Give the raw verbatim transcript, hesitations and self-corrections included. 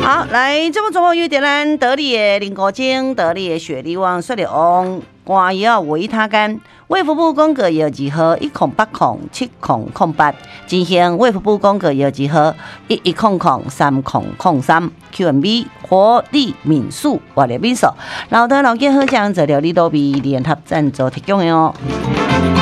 好，来，这么状况有点咱得力的林国精、得力的雪梨王、雪梨王、肝药维他干。卫福部公告药字号一空八空七空空八，进行卫福部公告药字号一一空空三空空三 Q M B 活力敏素活力敏素，老德老健好酱材料理都比联合赞助提供的哦。